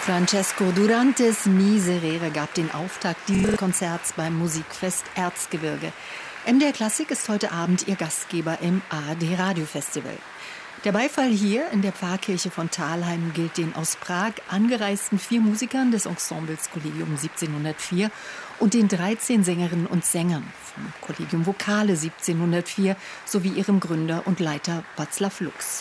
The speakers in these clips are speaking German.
Francesco Durantes Miserere gab den Auftakt dieses Konzerts beim Musikfest Erzgebirge. MDR Klassik ist heute Abend ihr Gastgeber im ARD Radiofestival. Der Beifall hier in der Pfarrkirche von Thalheim gilt den aus Prag angereisten 4 Musikern des Ensembles Collegium 1704 und den 13 Sängerinnen und Sängern vom Collegium Vocale 1704 sowie ihrem Gründer und Leiter Václav Lux.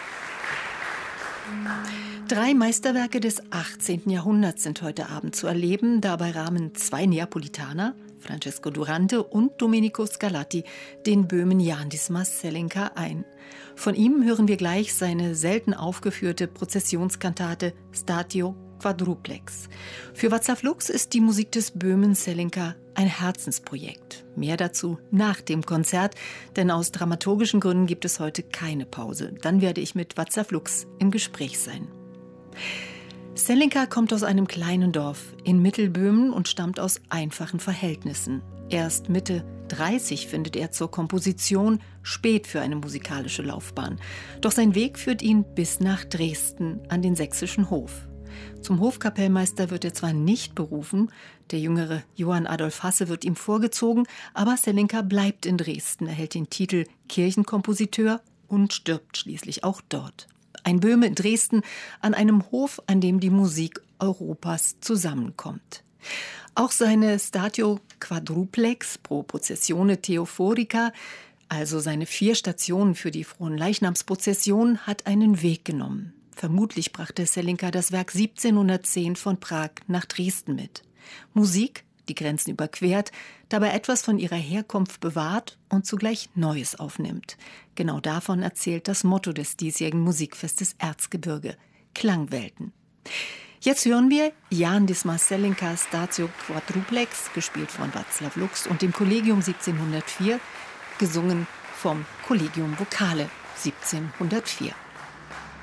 3 Meisterwerke des 18. Jahrhunderts sind heute Abend zu erleben. Dabei rahmen 2 Neapolitaner, Francesco Durante und Domenico Scarlatti, den Böhmen Jan Dismas Zelenka ein. Von ihm hören wir gleich seine selten aufgeführte Prozessionskantate Statio Quadruplex. Für Václav Lux ist die Musik des Böhmen Zelenka ein Herzensprojekt. Mehr dazu nach dem Konzert, denn aus dramaturgischen Gründen gibt es heute keine Pause. Dann werde ich mit Václav Lux im Gespräch sein. Zelenka kommt aus einem kleinen Dorf in Mittelböhmen und stammt aus einfachen Verhältnissen. Erst Mitte 30 findet er zur Komposition, spät für eine musikalische Laufbahn. Doch sein Weg führt ihn bis nach Dresden an den sächsischen Hof. Zum Hofkapellmeister wird er zwar nicht berufen, der jüngere Johann Adolf Hasse wird ihm vorgezogen, aber Zelenka bleibt in Dresden, erhält den Titel Kirchenkompositeur und stirbt schließlich auch dort. Ein Böhme in Dresden an einem Hof, an dem die Musik Europas zusammenkommt. Auch seine Statio Quadruplex pro Processione Theophorica, also seine 4 Stationen für die Fronleichnamsprozession, hat einen Weg genommen. Vermutlich brachte Zelenka das Werk 1710 von Prag nach Dresden mit. Musik, die Grenzen überquert, dabei etwas von ihrer Herkunft bewahrt und zugleich Neues aufnimmt. Genau davon erzählt das Motto des diesjährigen Musikfestes Erzgebirge: Klangwelten. Jetzt hören wir Jan Dismas Zelenka Statio Quadruplex, gespielt von Václav Lux und dem Collegium 1704, gesungen vom Collegium Vocale 1704.